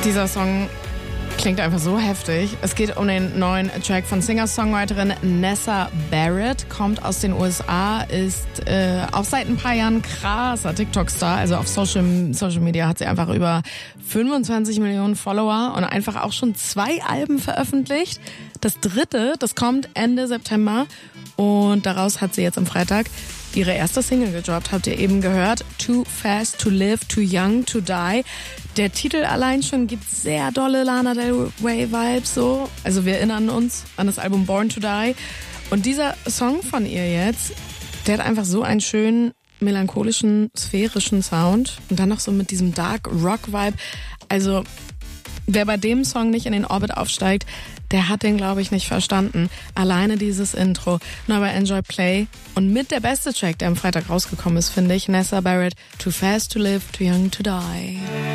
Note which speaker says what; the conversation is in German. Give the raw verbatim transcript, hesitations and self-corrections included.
Speaker 1: Dieser Song klingt einfach so heftig. Es geht um den neuen Track von Singer-Songwriterin Nessa Barrett, kommt aus den U S A, ist äh, auch seit ein paar Jahren krasser TikTok-Star. Also auf Social, Social Media hat sie einfach über fünfundzwanzig Millionen Follower und einfach auch schon zwei Alben veröffentlicht. Das dritte, das kommt Ende September und daraus hat sie jetzt am Freitag ihre erste Single gedroppt, habt ihr eben gehört. Too Fast to Live, Too Young to Die. Der Titel allein schon gibt sehr dolle Lana Del Rey Vibes so. Also wir erinnern uns an das Album Born to Die. Und dieser Song von ihr jetzt, der hat einfach so einen schönen, melancholischen, sphärischen Sound. Und dann noch so mit diesem Dark Rock Vibe. Also wer bei dem Song nicht in den Orbit aufsteigt, der hat den, glaube ich, nicht verstanden. Alleine dieses Intro. Nur bei Enjoy Play. Und mit der beste Track, der am Freitag rausgekommen ist, finde ich, Nessa Barrett, Too Fast to Live, Too Young to Die.